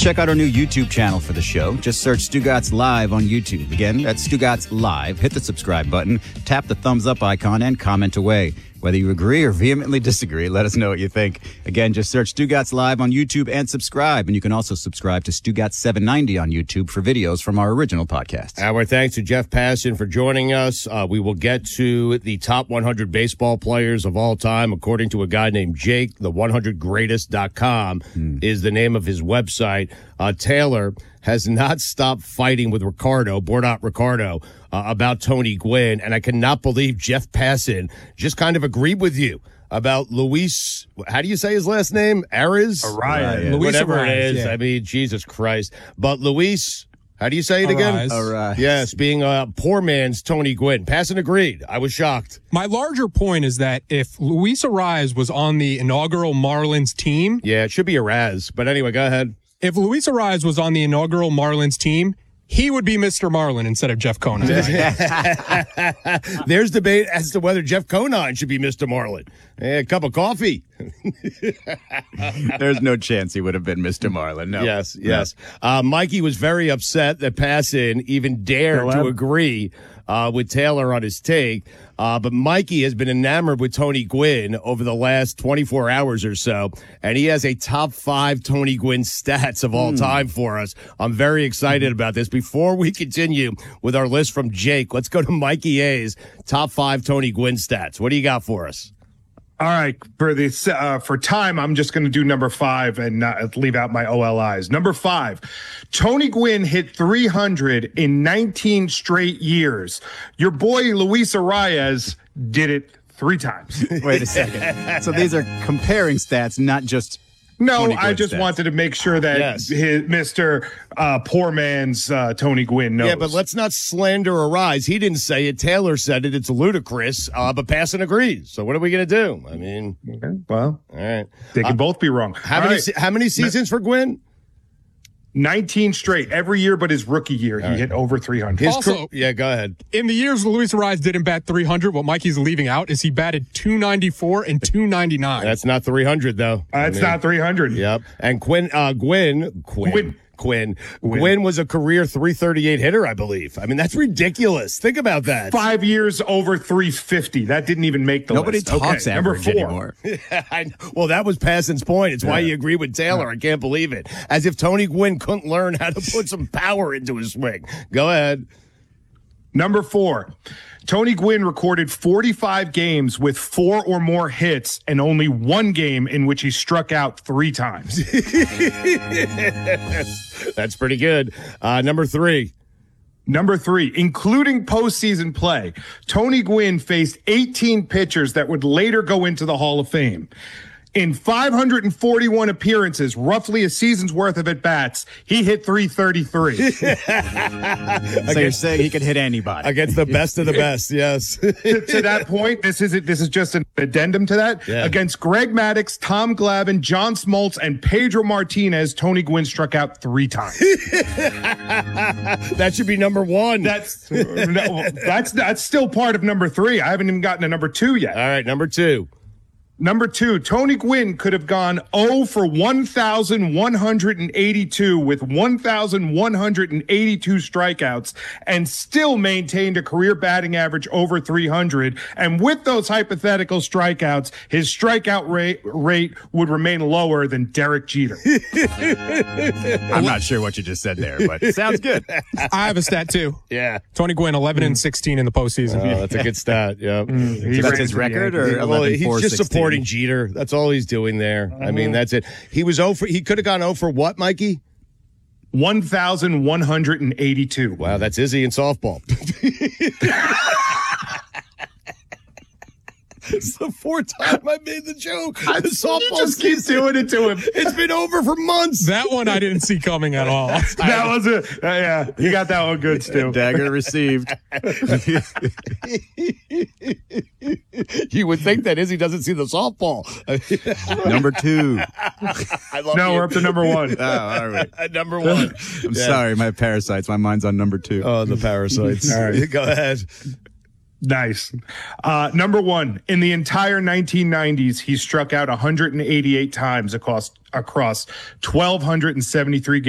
Check out our new YouTube channel for the show. Just search Stugatz Live on YouTube. Again, that's Stugatz Live. Hit the subscribe button, tap the thumbs up icon, and comment away. Whether you agree or vehemently disagree, let us know what you think. Again, just search Stugatz Live on YouTube and subscribe. And you can also subscribe to Stugatz 790 on YouTube for videos from our original podcast. Our thanks to Jeff Passan for joining us. We will get to the top 100 baseball players of all time, according to a guy named Jake. The 100greatest.com is the name of his website. Taylor has not stopped fighting with Bernard Ricardo, about Tony Gwynn, and I cannot believe Jeff Passan just kind of agreed with you about Luis. How do you say his last name? Arraez? Arraez. Whatever Arraez, it is. yeah. I mean, Jesus Christ. But Luis, how do you say it again? Arraez. Yes, being a poor man's Tony Gwynn. Passan agreed. I was shocked. My larger point is that if Luis Arraez was on the inaugural Marlins team. Yeah, it should be Arraez. But anyway, go ahead. If Luis Arraez was on the inaugural Marlins team, he would be Mr. Marlin instead of Jeff Conine. There's debate as to whether Jeff Conine should be Mr. Marlin. A cup of coffee. There's no chance he would have been Mr. Marlin. No. Yes. Mikey was very upset that Passan even dared to agree with Taylor on his take. But Mikey has been enamored with Tony Gwynn over the last 24 hours or so, and he has a top 5 Tony Gwynn stats of all time for us. I'm very excited about this. Before we continue with our list from Jake, let's go to Mikey A's top 5 Tony Gwynn stats. What do you got for us? All right, for this for time, I'm just going to do number 5 and not leave out my OLIs. Number 5, Tony Gwynn hit 300 in 19 straight years. Your boy Luis Arraez did it 3 times. Wait a second. So these are comparing stats, not just. No, I just wanted to make sure that his Mr. Poor man's Tony Gwynn knows. Yeah, but let's not slander Arraez. He didn't say it. Taylor said it. It's ludicrous, but Passan agrees. So what are we going to do? I mean, well, all right. They can both be wrong. How many seasons for Gwynn? 19 straight every year, but his rookie year, he hit over 300. Also, yeah, go ahead. In the years Luis Arraez didn't bat 300, what Mikey's leaving out is he batted 294 and 299. That's not 300, though. That's not 300. Yep. And Gwynn was a career 338 hitter, I believe. I mean, that's ridiculous. Think about that. 5 years over 350. That didn't even make the Nobody list. talks Okay, number average 4. anymore. Well, that was Passan's point. It's why he agreed with Taylor. I can't believe it. As if Tony Gwynn couldn't learn how to put some power into his swing. Go ahead. Number 4, Tony Gwynn recorded 45 games with 4 or more hits and only 1 game in which he struck out 3 times. That's pretty good. Number 3. Number 3, including postseason play, Tony Gwynn faced 18 pitchers that would later go into the Hall of Fame. In 541 appearances, roughly a season's worth of at-bats, he hit 333. So you're saying he could hit anybody. Against the best of the best, yes. To that point, this is just an addendum to that. Yeah. Against Greg Maddux, Tom Glavine, John Smoltz, and Pedro Martinez, Tony Gwynn struck out 3 times. That should be number 1. That's still part of number 3. I haven't even gotten to number 2 yet. All right, number 2. Number 2, Tony Gwynn could have gone 0 for 1,182 with 1,182 strikeouts and still maintained a career batting average over 300. And with those hypothetical strikeouts, his strikeout rate would remain lower than Derek Jeter. I'm not sure what you just said there, but it sounds good. I have a stat, too. Yeah. Tony Gwynn, 11 and 16 in the postseason. Oh, that's a good stat. Yeah. So that's his record, or 11 Well, he's 4, just 16? supporting Jeter. That's all he's doing there. I mean, that's it. He was 0 for. He could have gone 0 for what, Mikey? 1,182. Wow, that's Izzy in softball. It's the 4th time I made the joke. The softball just keep doing it to him. It's been over for months. That one I didn't see coming at all. That was it. Yeah, you got that one good, Stu. Dagger received. You would think that Izzy doesn't see the softball. Number 2. I love No, you. we're up to number 1. Oh, all right. Number 1. I'm sorry, my parasites. My mind's on number 2. Oh, the parasites. All right, go ahead. Nice. Number 1, in the entire 1990s, he struck out 188 times across 1,273 games.